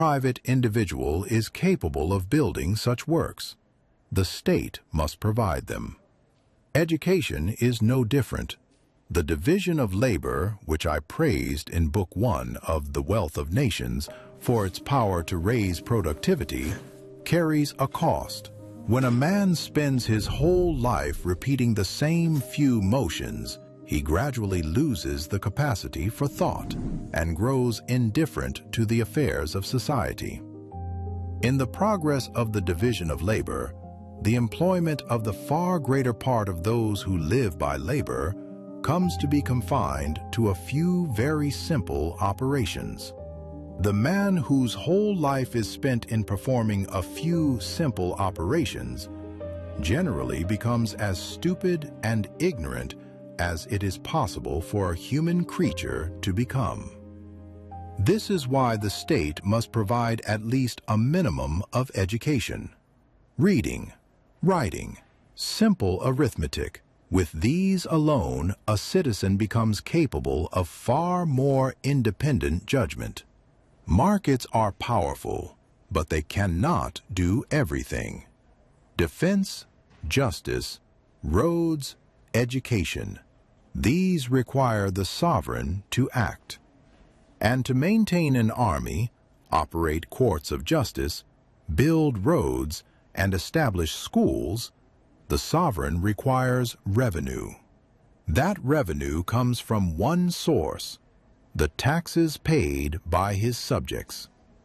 private individual is capable of building such works. The state must provide them. Education is no different. The division of labor, which I praised in Book 1 of The Wealth of Nations for its power to raise productivity, carries a cost. When a man spends his whole life repeating the same few motions, he gradually loses the capacity for thought and grows indifferent to the affairs of society. In the progress of the division of labor, the employment of the far greater part of those who live by labor comes to be confined to a few very simple operations. The man whose whole life is spent in performing a few simple operations generally becomes as stupid and ignorant as it is possible for a human creature to become. This is why the state must provide at least a minimum of education. Reading, writing, simple arithmetic. With these alone, a citizen becomes capable of far more independent judgment. Markets are powerful, but they cannot do everything. Defense, justice, roads, education. These require the sovereign to act. And to maintain an army, operate courts of justice, build roads, and establish schools, the sovereign requires revenue. That revenue comes from one source: the taxes paid by his subjects.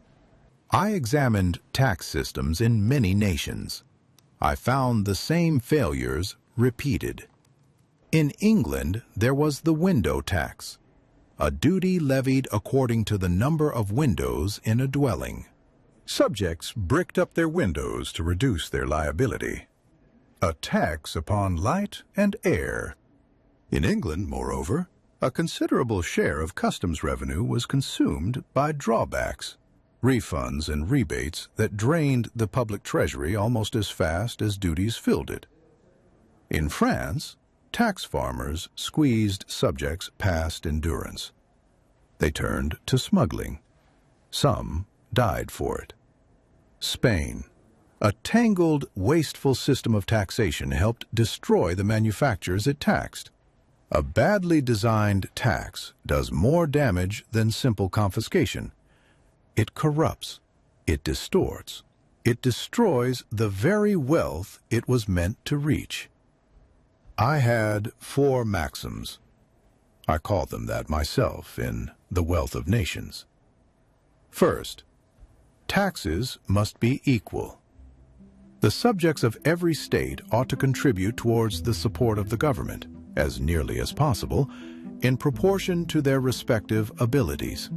I examined tax systems in many nations. I found the same failures repeated. In England, there was the window tax, a duty levied according to the number of windows in a dwelling. Subjects bricked up their windows to reduce their liability. A tax upon light and air. In England, moreover, a considerable share of customs revenue was consumed by drawbacks, refunds and rebates that drained the public treasury almost as fast as duties filled it. In France, tax farmers squeezed subjects past endurance. They turned to smuggling. Some died for it. Spain. A tangled, wasteful system of taxation helped destroy the manufactures it taxed. A badly designed tax does more damage than simple confiscation. It corrupts, it distorts, it destroys the very wealth it was meant to reach. I had 4 maxims. I call them that myself in The Wealth of Nations. First, taxes must be equal. The subjects of every state ought to contribute towards the support of the government, as nearly as possible, in proportion to their respective abilities.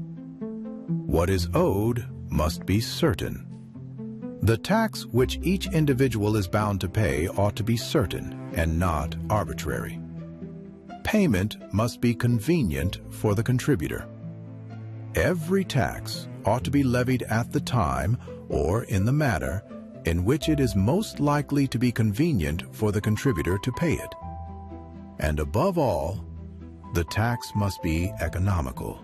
What is owed must be certain. The tax which each individual is bound to pay ought to be certain and not arbitrary. Payment must be convenient for the contributor. Every tax ought to be levied at the time or in the manner in which it is most likely to be convenient for the contributor to pay it. And above all, the tax must be economical.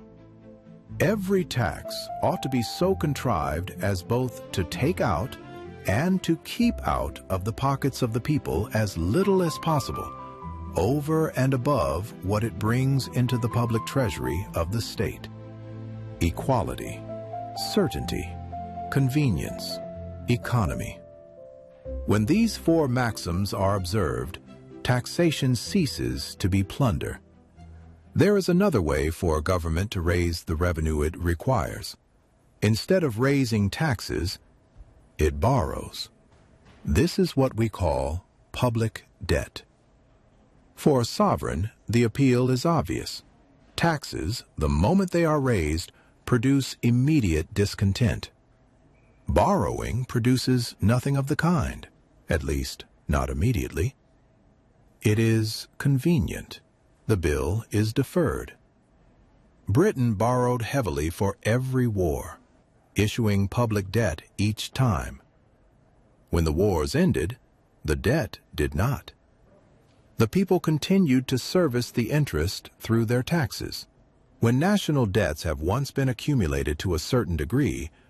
Every tax ought to be so contrived as both to take out and to keep out of the pockets of the people as little as possible, over and above what it brings into the public treasury of the state. Equality, certainty, convenience, economy. When these 4 maxims are observed, taxation ceases to be plunder. There is another way for a government to raise the revenue it requires. Instead of raising taxes, it borrows. This is what we call public debt. For a sovereign, the appeal is obvious. Taxes, the moment they are raised, produce immediate discontent. Borrowing produces nothing of the kind, at least not immediately. It is convenient. The bill is deferred. Britain borrowed heavily for every war, issuing public debt each time. When the wars ended, the debt did not. The people continued to service the interest through their taxes. When national debts have once been accumulated to a certain degree,